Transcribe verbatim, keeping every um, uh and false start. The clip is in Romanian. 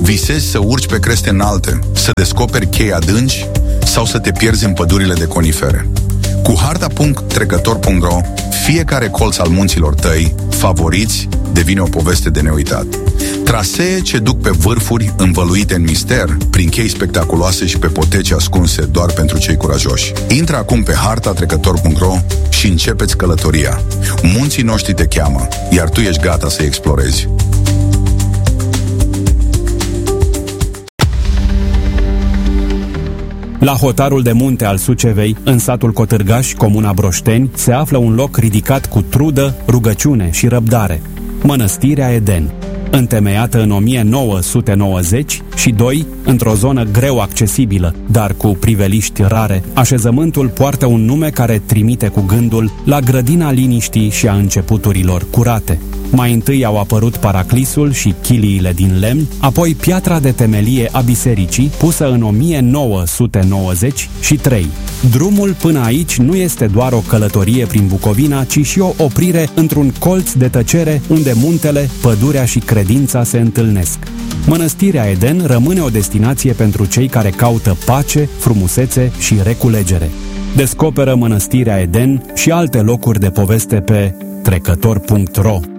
Visezi să urci pe creste înalte, să descoperi chei adânci sau să te pierzi în pădurile de conifere. Cu harta punct trecător punct ro, fiecare colț al munților tăi, favoriți, devine o poveste de neuitat. Trasee ce duc pe vârfuri învăluite în mister, prin chei spectaculoase și pe poteci ascunse doar pentru cei curajoși. Intră acum pe harta trecător punct ro și începeți călătoria. Munții noștri te cheamă, iar tu ești gata să-i explorezi. La hotarul de munte al Sucevei, în satul Cotârgaș, comuna Broșteni, se află un loc ridicat cu trudă, rugăciune și răbdare. Mănăstirea Eden. Întemeiată în o mie nouă sute nouăzeci și doi, într-o zonă greu accesibilă, dar cu priveliști rare, așezământul poartă un nume care trimite cu gândul la grădina liniștii și a începuturilor curate. Mai întâi au apărut paraclisul și chiliile din lemn, apoi piatra de temelie a bisericii, pusă în o mie nouă sute nouăzeci și trei. Drumul până aici nu este doar o călătorie prin Bucovina, ci și o oprire într-un colț de tăcere unde muntele, pădurea și credința se întâlnesc. Mănăstirea Eden rămâne o destinație pentru cei care caută pace, frumusețe și reculegere. Descoperă Mănăstirea Eden și alte locuri de poveste pe trecător punct ro.